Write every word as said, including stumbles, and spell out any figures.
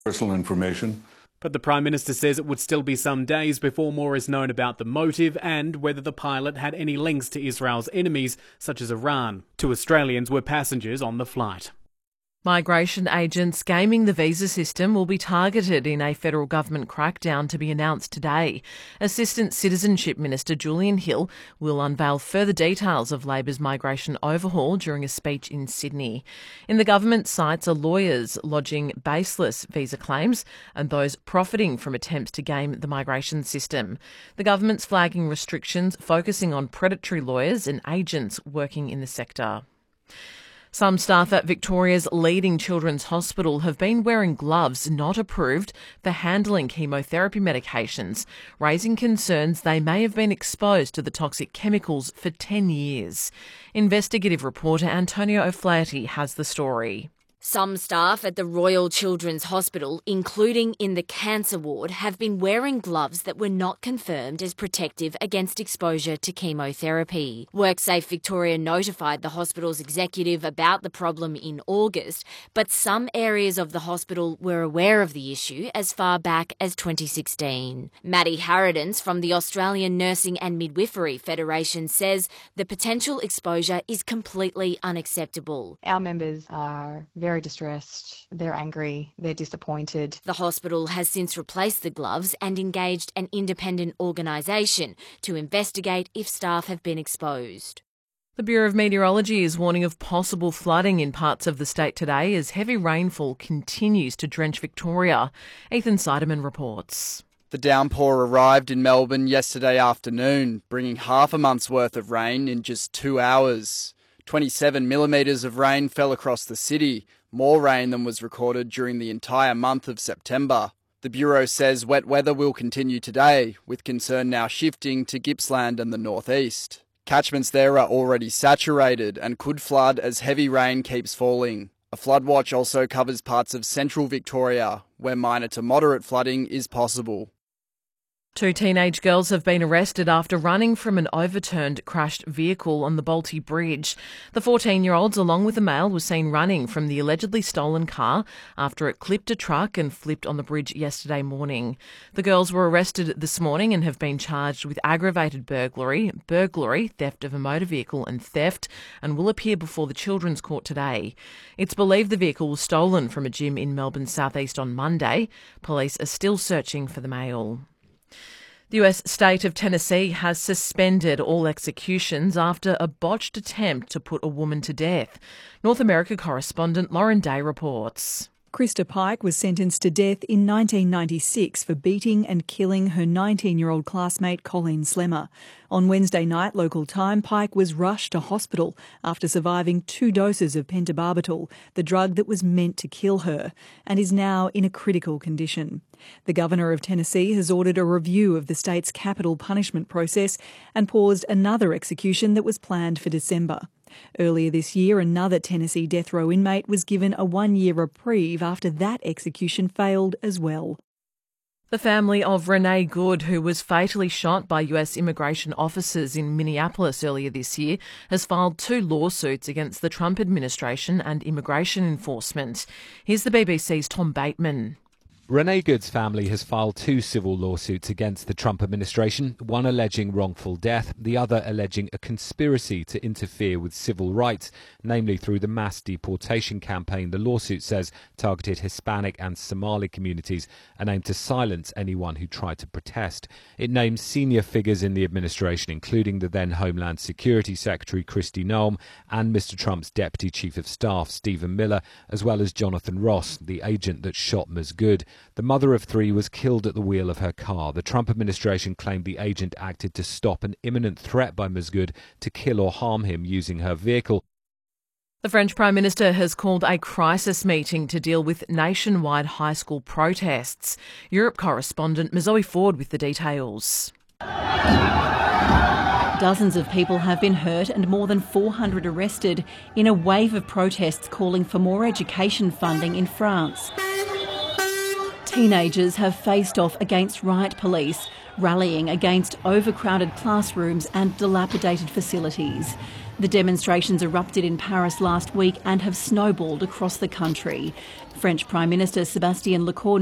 personal information. But the Prime Minister says it would still be some days before more is known about the motive and whether the pilot had any links to Israel's enemies, such as Iran. Two Australians were passengers on the flight. Migration agents gaming the visa system will be targeted in a federal government crackdown to be announced today. Assistant Citizenship Minister Julian Hill will unveil further details of Labor's migration overhaul during a speech in Sydney. In the government sights are lawyers lodging baseless visa claims and those profiting from attempts to game the migration system. The government's flagging restrictions focusing on predatory lawyers and agents working in the sector. Some staff at Victoria's leading children's hospital have been wearing gloves not approved for handling chemotherapy medications, raising concerns they may have been exposed to the toxic chemicals for ten years. Investigative reporter Antonio O'Flaherty has the story. Some staff at the Royal Children's Hospital, including in the cancer ward, have been wearing gloves that were not confirmed as protective against exposure to chemotherapy. WorkSafe Victoria notified the hospital's executive about the problem in August, but some areas of the hospital were aware of the issue as far back as twenty sixteen. Maddie Harridans from the Australian Nursing and Midwifery Federation says the potential exposure is completely unacceptable. Our members are very very distressed, they're angry, they're disappointed. The hospital has since replaced the gloves and engaged an independent organisation to investigate if staff have been exposed. The Bureau of Meteorology is warning of possible flooding in parts of the state today as heavy rainfall continues to drench Victoria. Ethan Seidemann reports. The downpour arrived in Melbourne yesterday afternoon, bringing half a month's worth of rain in just two hours. twenty-seven millimetres of rain fell across the city, more rain than was recorded during the entire month of September. The Bureau says wet weather will continue today, with concern now shifting to Gippsland and the northeast. Catchments there are already saturated and could flood as heavy rain keeps falling. A flood watch also covers parts of central Victoria, where minor to moderate flooding is possible. Two teenage girls have been arrested after running from an overturned crashed vehicle on the Bolte Bridge. The fourteen-year-olds, along with a male, were seen running from the allegedly stolen car after it clipped a truck and flipped on the bridge yesterday morning. The girls were arrested this morning and have been charged with aggravated burglary, burglary, theft of a motor vehicle and theft, and will appear before the Children's Court today. It's believed the vehicle was stolen from a gym in Melbourne's southeast on Monday. Police are still searching for the male. The U S state of Tennessee has suspended all executions after a botched attempt to put a woman to death. North America correspondent Lauren Day reports. Krista Pike was sentenced to death in nineteen ninety-six for beating and killing her nineteen-year-old classmate Colleen Slemmer. On Wednesday night, local time, Pike was rushed to hospital after surviving two doses of pentobarbital, the drug that was meant to kill her, and is now in a critical condition. The Governor of Tennessee has ordered a review of the state's capital punishment process and paused another execution that was planned for December. Earlier this year, another Tennessee death row inmate was given a one-year reprieve after that execution failed as well. The family of Renee Good, who was fatally shot by U S immigration officers in Minneapolis earlier this year, has filed two lawsuits against the Trump administration and immigration enforcement. Here's the B B C's Tom Bateman. Renee Good's family has filed two civil lawsuits against the Trump administration, one alleging wrongful death, the other alleging a conspiracy to interfere with civil rights, namely through the mass deportation campaign the lawsuit says targeted Hispanic and Somali communities and aimed to silence anyone who tried to protest. It names senior figures in the administration, including the then Homeland Security Secretary Kristi Noem and Mister Trump's Deputy Chief of Staff Stephen Miller, as well as Jonathan Ross, the agent that shot Miz Good. The mother of three was killed at the wheel of her car. The Trump administration claimed the agent acted to stop an imminent threat by Miz Good to kill or harm him using her vehicle. The French Prime Minister has called a crisis meeting to deal with nationwide high school protests. Europe correspondent Zoe Ford with the details. Dozens of people have been hurt and more than four hundred arrested in a wave of protests calling for more education funding in France. Teenagers have faced off against riot police, rallying against overcrowded classrooms and dilapidated facilities. The demonstrations erupted in Paris last week and have snowballed across the country. French Prime Minister Sébastien Lecornu